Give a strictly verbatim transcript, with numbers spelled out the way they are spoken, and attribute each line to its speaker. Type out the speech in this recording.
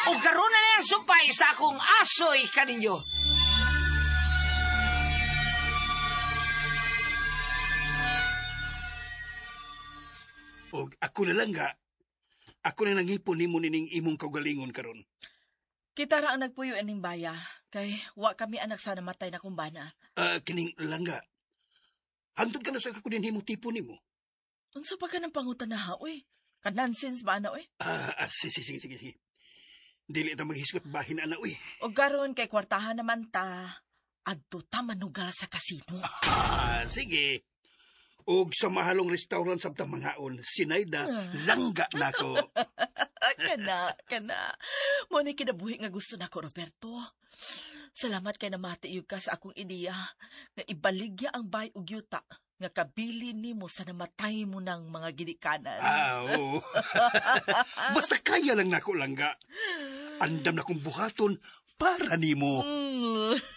Speaker 1: O karon na lang supay sa akong asoy kaninyo.
Speaker 2: O ako na lang ga. Ako na nangipon nimo nining imong kaugalingon karon.
Speaker 3: Kita ra ang nagpuyo ining baya, kay wa kami anak sa namatay na kumbana.
Speaker 2: Ah, kining langga. Hantod ka na sa kakudin himo tipo nimo.
Speaker 3: Unsa pa ka ng pangutan na ha, uy? Ka-nonsense ba na, uy?
Speaker 2: Ah, ah, sige, sige, sige, sige. Dili ta maghisgot bahin ana, uy.
Speaker 3: O garon kay kwartahan naman ta, adto ta manugal sa kasino.
Speaker 2: Ah, sige. Og sa mahalong restaurant sa mangaon, sinayda, langga nako.
Speaker 3: kana, kana. Mo ni kinabuhi nga gusto nako, Roberto. Salamat kay namati yung ka sa akong ideya nga ibaligya ang bay ug yuta nga kabili nimo sa namatay mo ng mga ginikanan.
Speaker 2: Ah, oo. Basta kaya lang nako langga. Andam na kong buhaton para nimo.
Speaker 3: Mm.